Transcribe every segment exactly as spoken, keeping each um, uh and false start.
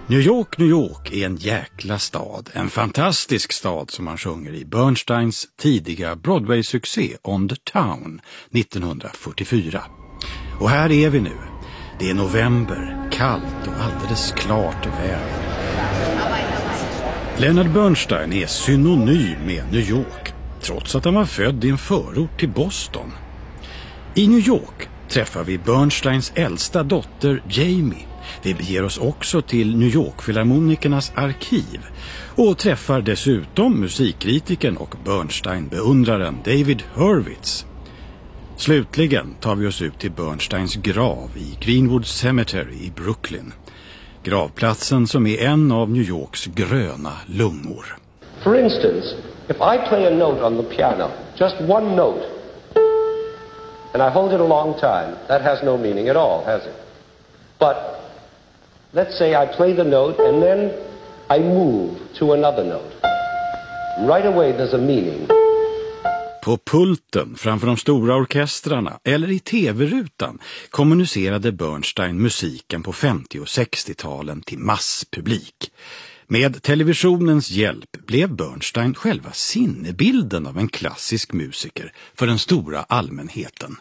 New York, New York är en jäkla stad, en fantastisk stad som han sjunger i Bernsteins tidiga Broadway-succé On the Town nittonhundrafyrtiofyra. Och här är vi nu. Det är november, kallt och alldeles klart väder. Leonard Bernstein är synonym med New York, trots att han var född i en förort till Boston. I New York träffar vi Bernsteins äldsta dotter Jamie. Vi beger oss också till New York-filharmonikernas arkiv och träffar dessutom musikkritikern och Bernstein-beundraren David Hurwitz. Slutligen tar vi oss ut till Bernsteins grav i Greenwood Cemetery i Brooklyn. Gravplatsen som är en av New Yorks gröna lungor. For instance, if I play a note on the piano, just one note, and I hold it a long time, that has no meaning at all, has it? But let's say I play the note and then I move to another note. Right away there's a meaning. På pulten framför de stora orkestrarna eller i tv-rutan kommunicerade Bernstein musiken på femtio- och sextiotalen till masspublik. Med televisionens hjälp blev Bernstein själva sinnebilden av en klassisk musiker för den stora allmänheten.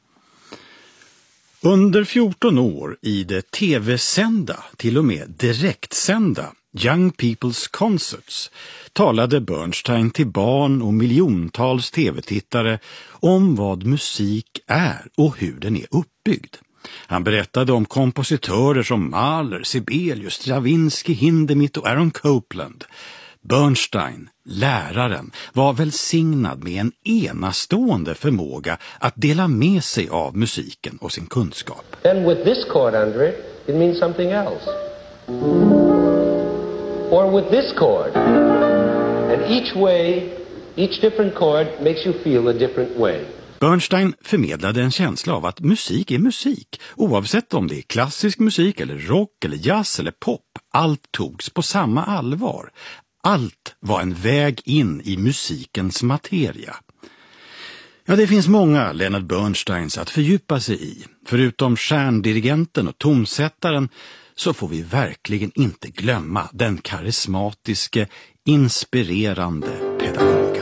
Under fjorton år i det tv-sända, till och med direktsända, Young People's Concerts talade Bernstein till barn och miljontals tv-tittare om vad musik är och hur den är uppbyggd. Han berättade om kompositörer som Mahler, Sibelius, Stravinsky, Hindemith och Aaron Copland. Bernstein, läraren, var välsignad med en enastående förmåga att dela med sig av musiken och sin kunskap. Then with this chord under it, it means something else. Or with this chord. And each way, each different chord makes you feel a different way. Bernstein förmedlade en känsla av att musik är musik, oavsett om det är klassisk musik eller rock eller jazz eller pop. Allt togs på samma allvar. Allt var en väg in i musikens materia. Ja, det finns många Leonard Bernsteins att fördjupa sig i. Förutom stjärndirigenten och tonsättaren så får vi verkligen inte glömma den karismatiske, inspirerande pedagogen.